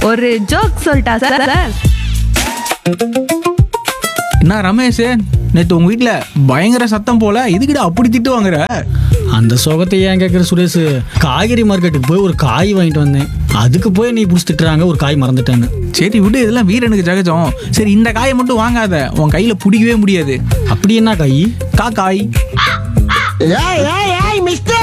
ஒரு ஜோக் சொல்லிட்டா sir sir. என்ன ரமேஷ், நேற்று உங்க வீட்ல பயங்கர சத்தம் போல, இதுக்கிட்ட அப்படி திட்டு வாங்குற? அந்த சோகத்தை ஏன் கேட்குற சுரேஷ்? காய்கறி மார்க்கெட்டுக்கு போய் ஒரு காய் வாங்கிட்டு வந்தேன். அதுக்கு போய் நீ பிடிச்சிட்டுறாங்க ஒரு காய் மறந்துட்டேன்னு. சரி விடு, இதெல்லாம் வீரனுக்கு ஜகஜம். சரி இந்த காயை மட்டும் வாங்காத, உன் கையில பிடிக்கவே முடியாது. அப்படி என்ன காய்? காக்காய். ஏய் மிஸ்டர்